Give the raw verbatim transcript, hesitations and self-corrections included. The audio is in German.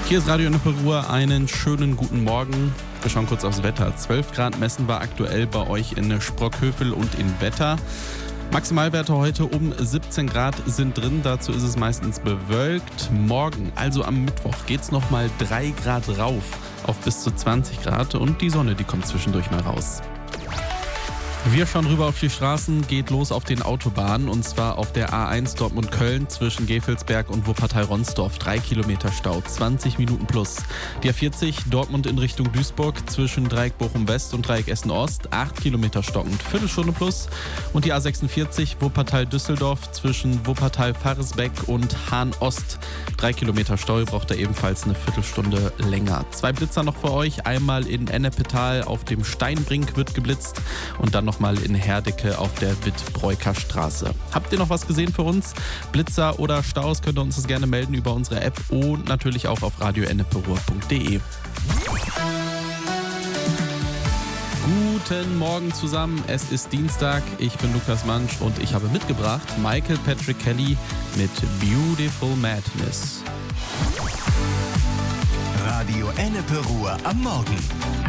Hier ist Radio Ennepe Ruhr, einen schönen guten Morgen. Wir schauen kurz aufs Wetter. zwölf Grad messen wir aktuell bei euch in Sprockhövel und in Wetter. Maximalwerte heute um siebzehn Grad sind drin, dazu ist es meistens bewölkt. Morgen, also am Mittwoch, geht es nochmal drei Grad rauf auf bis zu zwanzig Grad und die Sonne, die kommt zwischendurch mal raus. Wir schauen rüber auf die Straßen, geht los auf den Autobahnen und zwar auf der A eins Dortmund-Köln zwischen Gevelsberg und Wuppertal-Ronsdorf. Drei Kilometer Stau, zwanzig Minuten plus. Die A vierzig Dortmund in Richtung Duisburg zwischen Dreieck Bochum-West und Dreieck Essen-Ost. acht Kilometer stockend, Viertelstunde plus. Und die A sechsundvierzig Wuppertal-Düsseldorf zwischen Wuppertal-Faresbeck und Hahn-Ost. Drei Kilometer Stau, braucht da ebenfalls eine Viertelstunde länger. Zwei Blitzer noch für euch. Einmal in Ennepetal auf dem Steinbrink wird geblitzt und dann nochmal in Herdecke auf der Wittbreuker Straße. Habt ihr noch was gesehen für uns? Blitzer oder Staus, könnt ihr uns das gerne melden über unsere App und natürlich auch auf radio ennepe ruhr punkt de. Guten Morgen zusammen, es ist Dienstag, ich bin Lukas Mansch und ich habe mitgebracht Michael Patrick Kelly mit Beautiful Madness. Radio Ennepe Ruhr am Morgen.